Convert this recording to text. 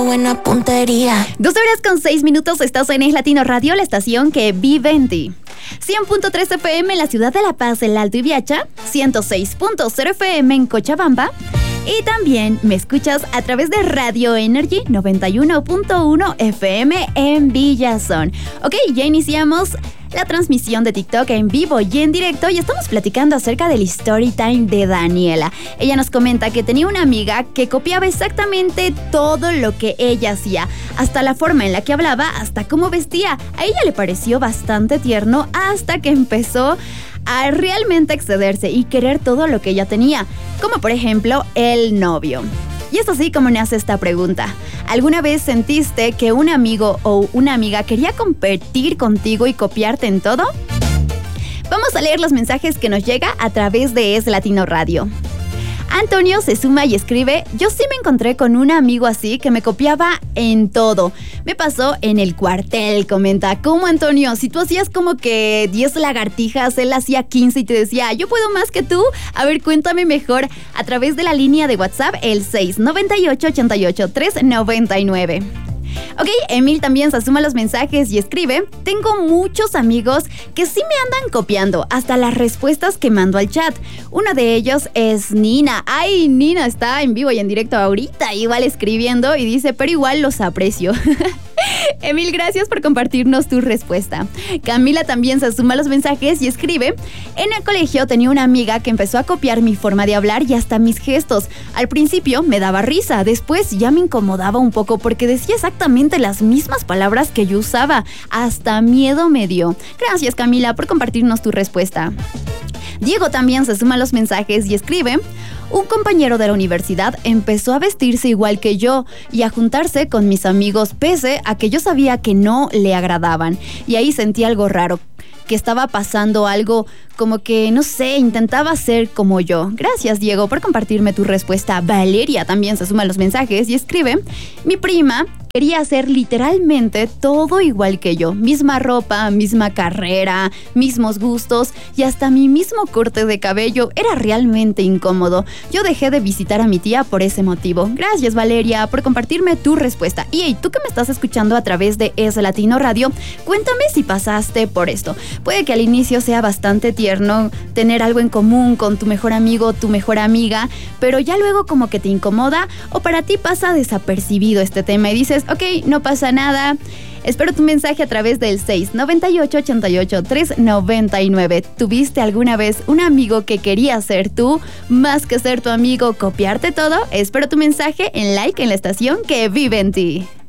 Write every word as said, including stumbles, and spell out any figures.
Buena puntería. Dos horas con seis minutos, estás en Es Latino Radio, la estación que vive en ti. cien punto tres F M en la ciudad de La Paz, El Alto y Viacha, ciento seis punto cero F M en Cochabamba. Y también me escuchas a través de Radio Energy noventa y uno punto uno F M en Villazón. Ok, ya iniciamos la transmisión de TikTok en vivo y en directo y estamos platicando acerca del story time de Daniela. Ella nos comenta que tenía una amiga que copiaba exactamente todo lo que ella hacía, hasta la forma en la que hablaba, hasta cómo vestía. A ella le pareció bastante tierno hasta que empezó a realmente excederse y querer todo lo que ella tenía, como por ejemplo el novio. Y es así como nace esta pregunta. ¿Alguna vez sentiste que un amigo o una amiga quería competir contigo y copiarte en todo? Vamos a leer los mensajes que nos llega a través de Es Latino Radio. Antonio se suma y escribe: yo sí me encontré con un amigo así que me copiaba en todo. Me pasó en el cuartel, comenta. ¿Cómo, Antonio? Si tú hacías como que diez lagartijas, él hacía quince y te decía, yo puedo más que tú. A ver, cuéntame mejor a través de la línea de WhatsApp, el seis noventa y ocho, ochenta y ocho, tres noventa y nueve. Ok, Emil también se suma los mensajes y escribe: tengo muchos amigos que sí me andan copiando, hasta las respuestas que mando al chat. Uno de ellos es Nina. Ay, Nina está en vivo y en directo ahorita, igual escribiendo y dice, pero igual los aprecio. Emil, gracias por compartirnos tu respuesta. Camila también se suma a los mensajes y escribe: en el colegio tenía una amiga que empezó a copiar mi forma de hablar y hasta mis gestos. Al principio me daba risa, después ya me incomodaba un poco porque decía exactamente las mismas palabras que yo usaba. Hasta miedo me dio. Gracias, Camila, por compartirnos tu respuesta. Diego también se suma a los mensajes y escribe: un compañero de la universidad empezó a vestirse igual que yo y a juntarse con mis amigos pese a que yo sabía que no le agradaban. Y ahí sentí algo raro, que estaba pasando algo como que, no sé, intentaba ser como yo. Gracias, Diego, por compartirme tu respuesta. Valeria también se suma a los mensajes y escribe: mi prima quería hacer literalmente todo igual que yo. Misma ropa, misma carrera, mismos gustos y hasta mi mismo corte de cabello. Era realmente incómodo. Yo dejé de visitar a mi tía por ese motivo. Gracias, Valeria, por compartirme tu respuesta. Y hey, tú que me estás escuchando a través de Es Latino Radio, cuéntame si pasaste por esto. Puede que al inicio sea bastante tierno tener algo en común con tu mejor amigo, tu mejor amiga, pero ya luego como que te incomoda o para ti pasa desapercibido este tema y dices, ok, no pasa nada. Espero tu mensaje a través del seis noventa y ocho, ochenta y ocho, tres noventa y nueve. ¿Tuviste alguna vez un amigo que quería ser tú, más que ser tu amigo, copiarte todo? Espero tu mensaje en like en la estación que vive en ti.